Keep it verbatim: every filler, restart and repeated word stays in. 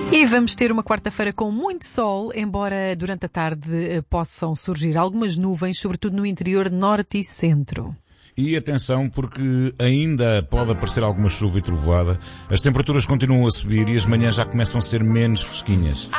E vamos ter uma quarta-feira com muito sol, embora durante a tarde possam surgir algumas nuvens, sobretudo no interior norte e centro. E atenção, porque ainda pode aparecer alguma chuva e trovoada. As temperaturas continuam a subir e as manhãs já começam a ser menos fresquinhas.